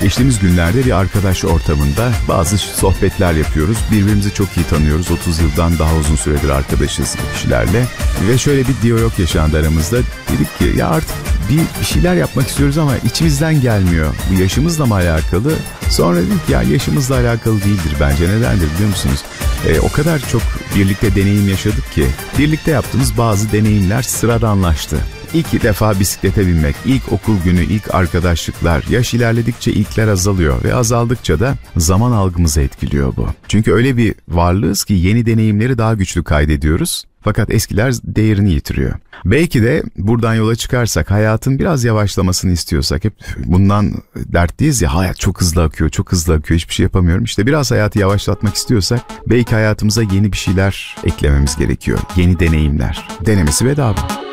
Geçtiğimiz günlerde bir arkadaş ortamında bazı sohbetler yapıyoruz. Birbirimizi çok iyi tanıyoruz. 30 yıldan daha uzun süredir arkadaşız kişilerle. Ve şöyle bir diyalog yaşandı aramızda. Dedik ki ya artık bir şeyler yapmak istiyoruz ama içimizden gelmiyor. Bu yaşımızla mı alakalı? Sonra dedik ya yaşımızla alakalı değildir bence. Nedendir biliyor musunuz? O kadar çok birlikte deneyim yaşadık ki birlikte yaptığımız bazı deneyimler sıradanlaştı. İlk defa bisiklete binmek, ilk okul günü, ilk arkadaşlıklar, yaş ilerledikçe ilkler azalıyor ve azaldıkça da zaman algımızı etkiliyor bu. Çünkü öyle bir varlığız ki yeni deneyimleri daha güçlü kaydediyoruz. Fakat eskiler değerini yitiriyor. Belki de buradan yola çıkarsak, hayatın biraz yavaşlamasını istiyorsak, hep bundan dertliyiz ya, hayat çok hızlı akıyor, çok hızlı akıyor, hiçbir şey yapamıyorum. İşte biraz hayatı yavaşlatmak istiyorsak, belki hayatımıza yeni bir şeyler eklememiz gerekiyor. Yeni deneyimler. Denemesi bedava.